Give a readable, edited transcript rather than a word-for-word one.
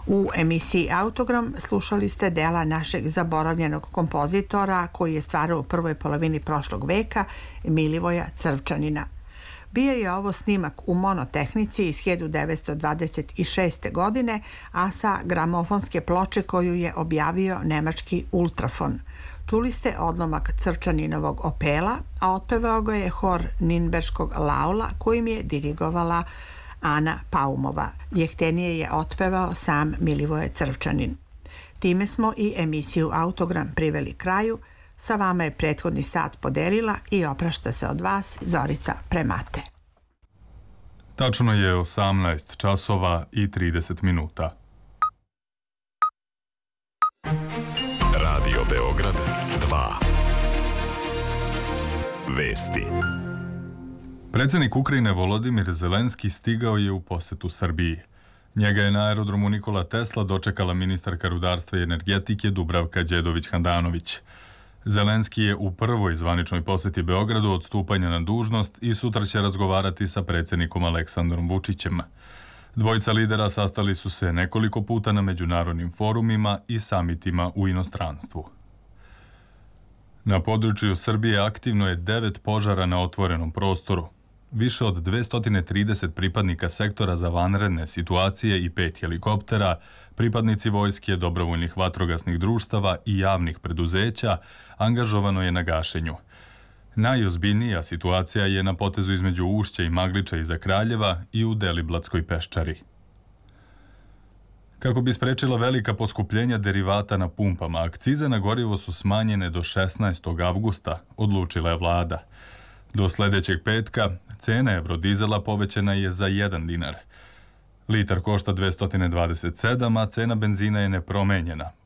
U emisiji Autogram slušali ste dela našeg zaboravljenog kompozitora koji je stvarao u prvoj polovini prošlog veka, Milivoja Crvčanina. Bio je ovo snimak u monotehnici iz 1926. godine, a sa gramofonske ploče koju je objavio nemački Ultrafon. Čuli ste odlomak Crvčaninovog opela, a otpevao ga je hor Ninberškog laula kojim je dirigovala Ana Paumova. Jehtenije je otpevao sam Milivoje Crvčanin. Time smo i emisiju Autogram priveli kraju. Sa vama je prethodni sat podelila i oprašta se od vas Zorica Premate. Tačno je 18 časova i 30 minuta. Radio Beograd 2. Vesti. Predsjednik Ukrajine Volodimir Zelenski stigao je u posetu Srbiji. Njega je na aerodromu Nikola Tesla dočekala ministarka rudarstva i energetike Dubravka Đedović-Handanović. Zelenski je u prvoj zvaničnoj posjeti Beogradu od stupanja na dužnost i sutra će razgovarati sa predsjednikom Aleksandrom Vučićem. Dvojica lidera sastali su se nekoliko puta na međunarodnim forumima i samitima u inostranstvu. Na području Srbije aktivno je 9 požara na otvorenom prostoru. Više od 230 pripadnika sektora za vanredne situacije i 5 helikoptera, pripadnici vojske, dobrovoljnih vatrogasnih društava i javnih preduzeća angažovano je na gašenju. Najozbiljnija situacija je na potezu između Ušća i Magliča iza Kraljeva i u Deliblatskoj peščari. Kako bi sprečila velika poskupljenja derivata na pumpama, akcize na gorivo su smanjene do 16. avgusta, odlučila je vlada. Do sljedećeg petka cena evrodizela povećana je za 1 dinar. Litar košta 227, a cena benzina je nepromenjena.